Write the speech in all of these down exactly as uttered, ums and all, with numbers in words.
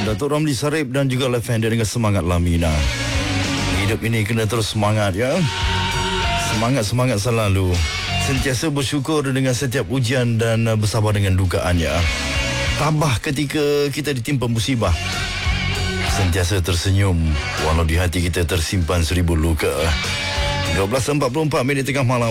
Datuk Ramli Sarip dan juga Lavender dengan Semangat Lamina. Hidup ini kena terus semangat ya. Semangat-semangat selalu. Sentiasa bersyukur dengan setiap ujian dan bersabar dengan dugaannya. Tabah ketika kita ditimpa musibah. Sentiasa tersenyum walau di hati kita tersimpan seribu luka. dua belas empat puluh empat minit tengah malam.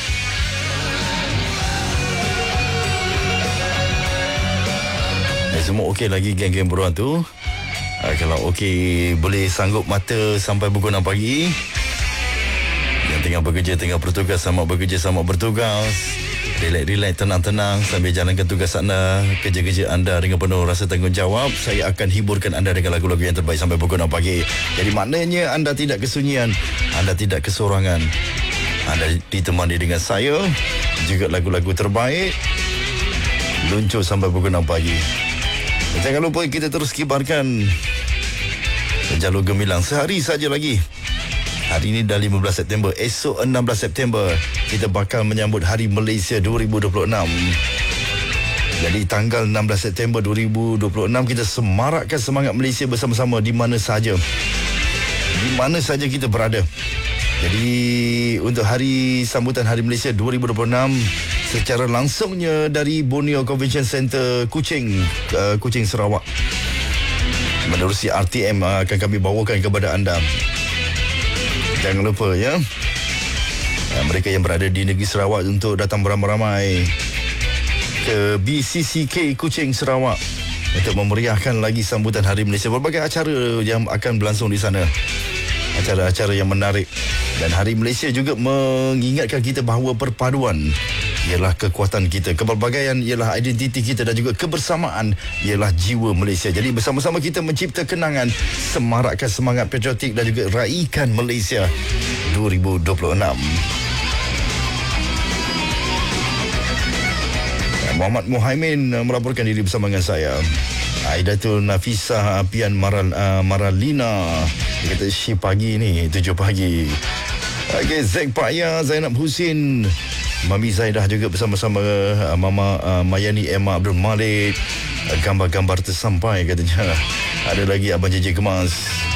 Eh, semua okey lagi geng-geng beruang tu? Uh, kalau okey, boleh sanggup mata sampai pukul enam pagi. Yang tengah bekerja, tengah bertugas, sama bekerja, sama bertugas. Relax-relax, tenang-tenang sambil jalankan tugas anda, kerja-kerja anda dengan penuh rasa tanggungjawab. Saya akan hiburkan anda dengan lagu-lagu yang terbaik sampai pukul enam pagi. Jadi maknanya anda tidak kesunyian, anda tidak kesorangan. Anda ditemani dengan saya, juga lagu-lagu terbaik. Luncur sampai pukul enam pagi. Jangan lupa kita terus kibarkan jalur gemilang sehari saja lagi. Hari ini dah lima belas September. Esok enam belas September kita bakal menyambut Hari Malaysia dua ribu dua puluh enam. Jadi tanggal enam belas September dua ribu dua puluh enam kita semarakkan semangat Malaysia bersama-sama di mana saja. Di mana saja kita berada. Jadi untuk hari sambutan Hari Malaysia dua ribu dua puluh enam secara langsungnya dari Borneo Convention Center Kuching, uh, Kuching Sarawak. Menerusi R T M uh, akan kami bawakan kepada anda. Jangan lupa ya, uh, mereka yang berada di negeri Sarawak untuk datang beramai-ramai ke B C C K Kuching Sarawak untuk memeriahkan lagi sambutan Hari Malaysia. Berbagai acara yang akan berlangsung di sana. Acara-acara yang menarik. Dan Hari Malaysia juga mengingatkan kita bahawa perpaduan ialah kekuatan kita, kepelbagaian ialah identiti kita dan juga kebersamaan ialah jiwa Malaysia. Jadi bersama-sama kita mencipta kenangan, semarakkan semangat patriotik dan juga raikan Malaysia dua ribu dua puluh enam. Muhammad Muhaimin melaporkan diri bersama dengan saya. Aidatul Nafisah Apian Maral, uh, Maralina. Dia kata si pagi ni tujuh pagi. Okey, Zack Paya, Zainab Husin, Mami Zaidah juga bersama-sama uh, Mama uh, Mayani Emma Abdul Malik. Uh, gambar-gambar tersampai katanya. Ada lagi Abang J J Kemas.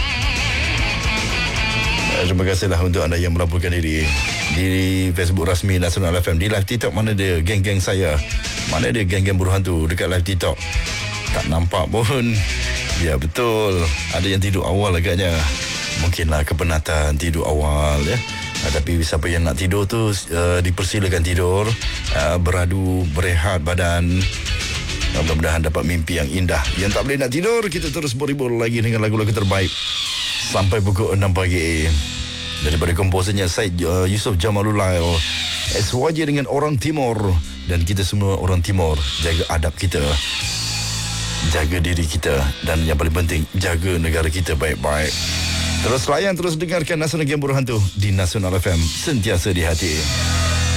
Uh, terima kasihlah untuk anda yang melaporkan diri di Facebook rasmi Nasional F M. Di live TikTok mana dia geng-geng saya? Mana dia geng-geng buruh hantu dekat live TikTok? Tak nampak pun. Ya betul, ada yang tidur awal agaknya. Mungkinlah kepenatan tidur awal ya. Uh, tapi siapa yang nak tidur tu uh, dipersilakan tidur, uh, beradu, berehat badan. uh, Mudah-mudahan dapat mimpi yang indah. Yang tak boleh nak tidur, kita terus berhibur lagi dengan lagu-lagu terbaik sampai pukul enam pagi. Daripada komposernya Syed uh, Yusof Jamalulail, S Y J dengan Orang Timur. Dan kita semua orang Timur, jaga adab kita, jaga diri kita, dan yang paling penting, jaga negara kita baik-baik. Terus layan, terus dengarkan Nasional Game Buruh Hantu di Nasional F M, sentiasa di hati.